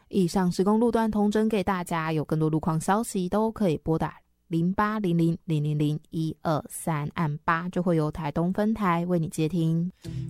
以上施工路段通知给大家，有更多路况消息都可以拨打0800000123，按8就会有台东分台为你接听。